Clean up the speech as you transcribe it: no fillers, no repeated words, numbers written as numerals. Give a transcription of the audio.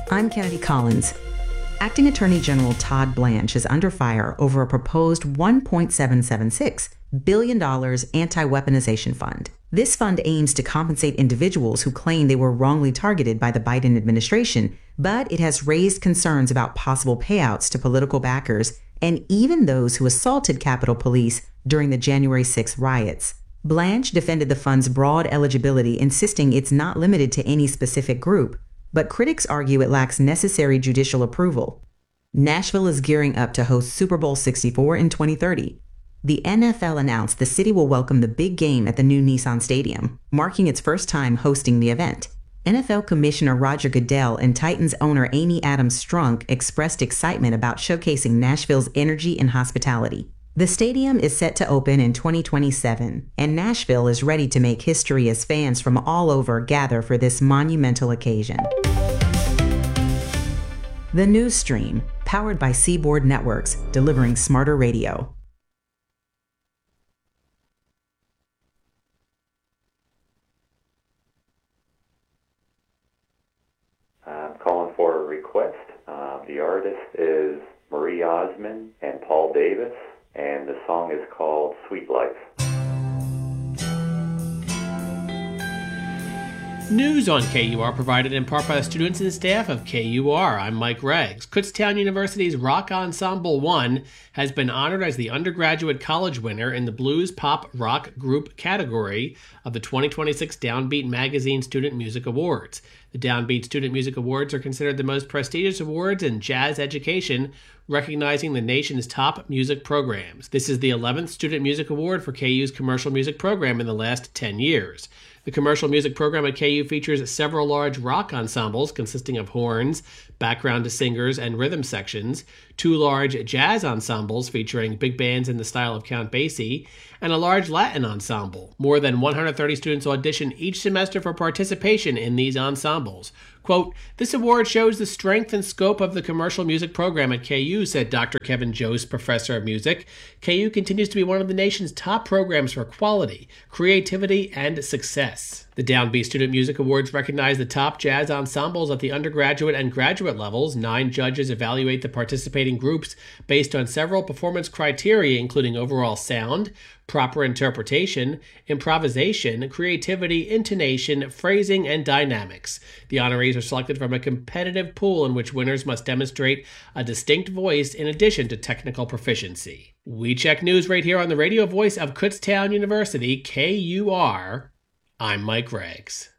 I'm Kennedy Collins. Acting Attorney General Todd Blanche is under fire over a proposed $1.776 billion anti-weaponization fund. This fund aims to compensate individuals who claim they were wrongly targeted by the Biden administration, but it has raised concerns about possible payouts to political backers and even those who assaulted Capitol Police during the January 6th riots. Blanche defended the fund's broad eligibility, insisting it's not limited to any specific group, but critics argue it lacks necessary judicial approval. Nashville is gearing up to host Super Bowl 64 in 2030. The NFL announced the city will welcome the big game at the new Nissan Stadium, marking its first time hosting the event. NFL Commissioner Roger Goodell and Titans owner Amy Adams Strunk expressed excitement about showcasing Nashville's energy and hospitality. The stadium is set to open in 2027, and Nashville is ready to make history as fans from all over gather for this monumental occasion. The News Stream, powered by Seaboard Networks, delivering smarter radio. I'm calling for a request. The artist is Marie Osmond and Paul Davis, and the song is called Sweet Life. News on KUR provided in part by the students and staff of KUR. I'm Mike Reggs. Kutztown University's Rock Ensemble 1 has been honored as the undergraduate college winner in the Blues Pop Rock Group category of the 2026 Downbeat Magazine Student Music Awards. The Downbeat Student Music Awards are considered the most prestigious awards in jazz education, recognizing the nation's top music programs. This is the 11th Student Music Award for KU's commercial music program in the last 10 years. The commercial music program at KU features several large rock ensembles consisting of horns, background singers, and rhythm sections, 2 large jazz ensembles featuring big bands in the style of Count Basie, and a large Latin ensemble. More than 130 students audition each semester for participation in these ensembles. Quote, "This award shows the strength and scope of the commercial music program at KU," said Dr. Kevin Jost, professor of music. "KU continues to be one of the nation's top programs for quality, creativity, and success." The Downbeat Student Music Awards recognize the top jazz ensembles at the undergraduate and graduate levels. 9 judges evaluate the participating groups based on several performance criteria, including overall sound, proper interpretation, improvisation, creativity, intonation, phrasing, and dynamics. The honorees are selected from a competitive pool in which winners must demonstrate a distinct voice in addition to technical proficiency. We check news right here on the radio voice of Kutztown University, KUR. I'm Mike Reggs.